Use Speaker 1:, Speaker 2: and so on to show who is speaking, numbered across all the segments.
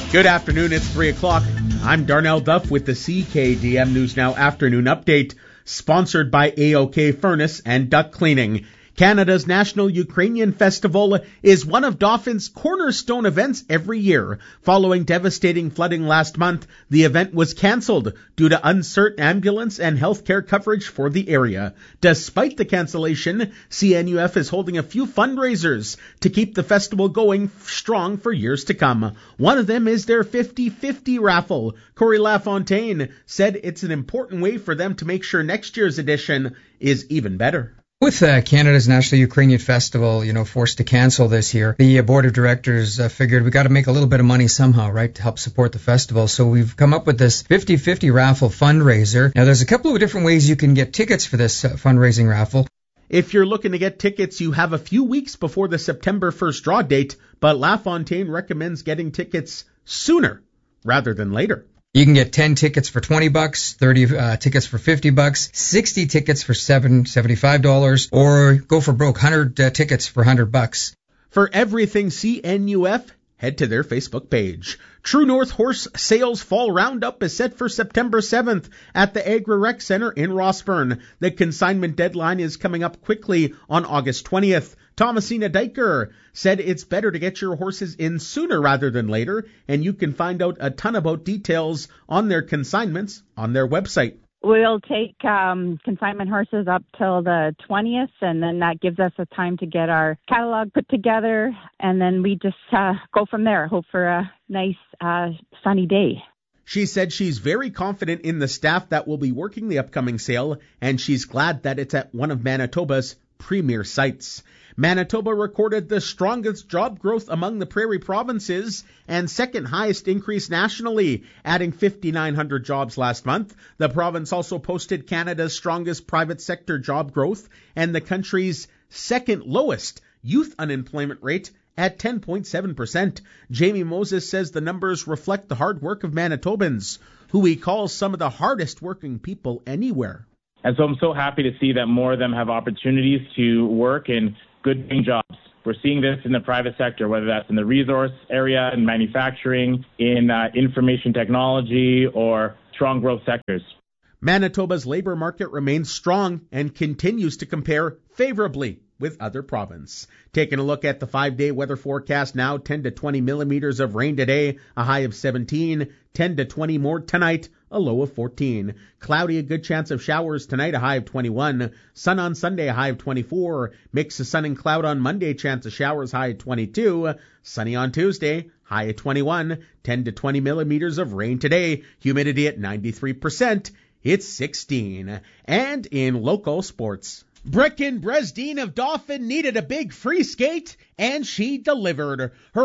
Speaker 1: Good afternoon, it's 3 o'clock. I'm Darnell Duff with the CKDM News Now Afternoon Update, sponsored by AOK Furnace and Duct Cleaning. Canada's National Ukrainian Festival is one of Doffin's cornerstone events every year. Following devastating flooding last month, the event was cancelled due to uncertain ambulance and healthcare coverage for the area. Despite the cancellation, CNUF is holding a few fundraisers to keep the festival going strong for years to come. One of them is their 50-50 raffle. Corey LaFontaine said it's an important way for them to make sure next year's edition is even better.
Speaker 2: With Canada's National Ukrainian Festival, forced to cancel this year, the board of directors figured we got to make a little bit of money somehow, right, to help support the festival. So we've come up with this 50-50 raffle fundraiser. Now, there's a couple of different ways you can get tickets for this fundraising raffle.
Speaker 1: If you're looking to get tickets, you have a few weeks before the September 1st draw date, but LaFontaine recommends getting tickets sooner rather than later.
Speaker 2: You can get 10 tickets for $20, 30 tickets for $50, 60 tickets for $75, or go for broke, 100 tickets for $100.
Speaker 1: For everything CNUF, head to their Facebook page. True North Horse Sales Fall Roundup is set for September 7th at the Agri-Rec Center in Rossburn. The consignment deadline is coming up quickly on August 20th. Thomasina Diker said it's better to get your horses in sooner rather than later, and you can find out a ton about details on their consignments on their website.
Speaker 3: We'll take consignment horses up till the 20th, and then that gives us a time to get our catalog put together, and then we just go from there. Hope for a nice sunny day.
Speaker 1: She said she's very confident in the staff that will be working the upcoming sale, and she's glad that it's at one of Manitoba's premier sites. Manitoba recorded the strongest job growth among the prairie provinces and second highest increase nationally, adding 5,900 jobs last month. The province also posted Canada's strongest private sector job growth and the country's second lowest youth unemployment rate at 10.7%. Jamie Moses says the numbers reflect the hard work of Manitobans, who he calls some of the hardest working people anywhere.
Speaker 4: And so I'm so happy to see that more of them have opportunities to work in good paying jobs. We're seeing this in the private sector, whether that's in the resource area, in manufacturing, in information technology, or strong growth sectors.
Speaker 1: Manitoba's labor market remains strong and continues to compare favorably with other provinces. Taking a look at the 5-day weather forecast now, 10 to 20 millimeters of rain today, a high of 17, 10 to 20 more tonight, a low of 14. Cloudy, a good chance of showers tonight, a high of 21. Sun on Sunday, a high of 24. Mix of sun and cloud on Monday, chance of showers, high of 22. Sunny on Tuesday, high of 21. 10 to 20 millimeters of rain today, humidity at 93%. It's 16. And in local sports, Brecken Bresdin of Dauphin needed a big free skate, and she delivered. Her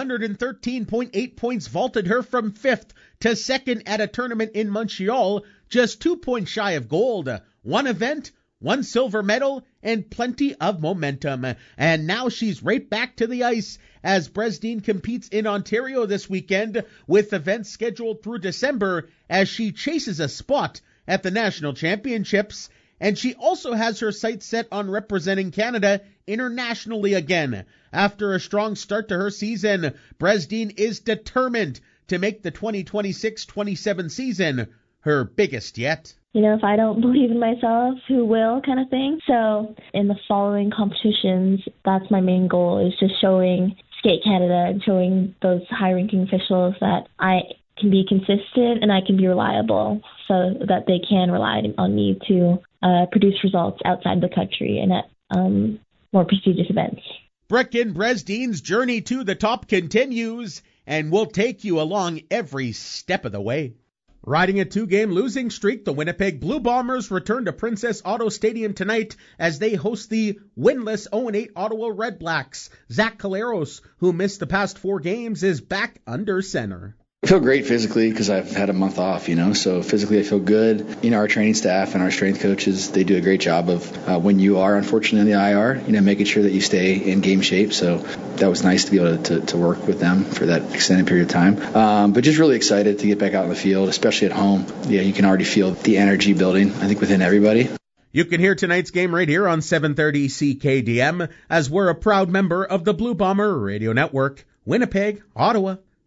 Speaker 1: 113.8 points vaulted her from 5th to 2nd at a tournament in Montreal, just 2 points shy of gold. One event, one silver medal, and plenty of momentum. And now she's right back to the ice as Bresdin competes in Ontario this weekend, with events scheduled through December as she chases a spot at the National Championships. And she also has her sights set on representing Canada internationally again. After a strong start to her season, Bresdin is determined to make the 2026-27 season her biggest yet.
Speaker 5: If I don't believe in myself, who will, kind of thing. So in the following competitions, that's my main goal, is just showing Skate Canada and showing those high-ranking officials that I can be consistent and I can be reliable, so that they can rely on me to produce results outside the country and at more prestigious events.
Speaker 1: Brecken Bresdin's journey to the top continues, and we'll take you along every step of the way. Riding a 2-game losing streak, the Winnipeg Blue Bombers return to Princess Auto Stadium tonight as they host the winless 0-8 Ottawa Red Blacks. Zach Caleros, who missed the past 4 games, is back under center.
Speaker 6: I feel great physically because I've had a month off, so physically I feel good. Our training staff and our strength coaches, they do a great job of when you are unfortunately in the IR, making sure that you stay in game shape. So that was nice to be able to work with them for that extended period of time. But just really excited to get back out in the field, especially at home. Yeah, you can already feel the energy building, I think, within everybody.
Speaker 1: You can hear tonight's game right here on 730 CKDM, as we're a proud member of the Blue Bomber Radio Network. Winnipeg, Ottawa,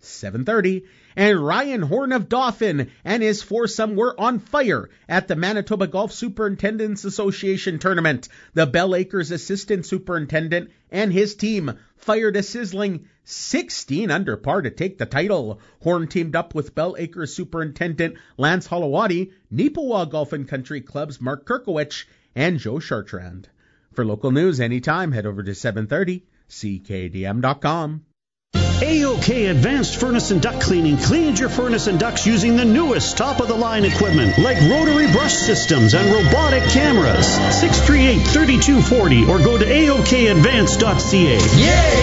Speaker 1: 7:30. And Ryan Horn of Dauphin and his foursome were on fire at the Manitoba Golf Superintendents Association tournament. The Bell Acres assistant superintendent and his team fired a sizzling 16 under par to take the title. Horn teamed up with Bell Acres superintendent Lance Holowati, Neepawa Golf and Country Club's Mark Kirkowicz, and Joe Chartrand. For local news anytime, head over to 730CKDM.com.
Speaker 7: AOK Advanced Furnace and Duct Cleaning cleans your furnace and ducts using the newest top-of-the-line equipment like rotary brush systems and robotic cameras. 638-3240 or go to AOKadvanced.ca.
Speaker 2: Yay!